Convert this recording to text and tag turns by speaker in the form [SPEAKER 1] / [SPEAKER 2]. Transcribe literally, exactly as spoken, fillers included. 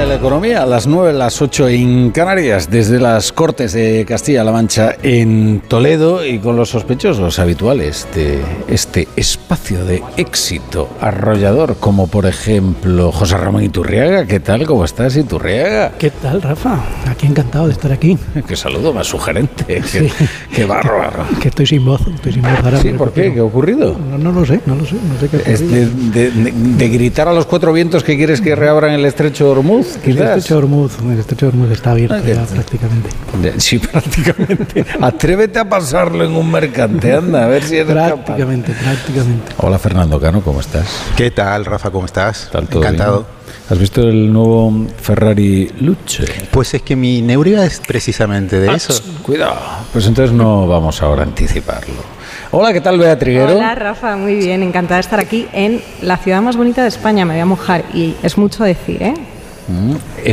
[SPEAKER 1] de la economía, a las nueve, las ocho en Canarias, desde las Cortes de Castilla-La Mancha en Toledo y con los sospechosos habituales de este espacio de éxito arrollador, como por ejemplo José Ramón Iturriaga. ¿Qué tal? ¿Cómo estás, Iturriaga?
[SPEAKER 2] ¿Qué tal, Rafa? Aquí encantado de estar aquí.
[SPEAKER 1] Qué saludo más sugerente.
[SPEAKER 2] Sí.
[SPEAKER 1] Qué, qué bárbaro.
[SPEAKER 2] Que estoy sin voz, estoy sin voz ahora.
[SPEAKER 1] Sí, ¿por qué? ¿Qué ha ocurrido?
[SPEAKER 2] No, no lo sé, no lo sé, no sé qué ha ocurrido.
[SPEAKER 1] Es de, de, de, de gritar a los cuatro vientos que quieres que reabran el estrecho de Hormuz,
[SPEAKER 2] El
[SPEAKER 1] quizás.
[SPEAKER 2] estrecho de Hormuz, el estrecho de Hormuz está abierto
[SPEAKER 1] Ah,
[SPEAKER 2] ya
[SPEAKER 1] que-
[SPEAKER 2] prácticamente.
[SPEAKER 1] Sí, prácticamente. Atrévete a pasarlo en un mercante, anda, a ver si eres capaz.
[SPEAKER 2] Prácticamente, prácticamente.
[SPEAKER 1] Hola, Fernando Cano, ¿cómo estás?
[SPEAKER 3] ¿Qué tal, Rafa? ¿Cómo estás?
[SPEAKER 1] ¿Tal todo
[SPEAKER 3] Encantado.
[SPEAKER 1] bien? ¿Has visto el nuevo Ferrari Luce?
[SPEAKER 3] Pues es que mi neuría es precisamente de
[SPEAKER 1] Ah,
[SPEAKER 3] eso.
[SPEAKER 1] Cuidado. Pues entonces no vamos ahora a anticiparlo. Hola, ¿qué tal, Bea Triguero?
[SPEAKER 4] Hola, Rafa, muy bien, encantada de estar aquí en la ciudad más bonita de España. Me voy a mojar y es mucho decir, ¿eh?
[SPEAKER 1] Mm,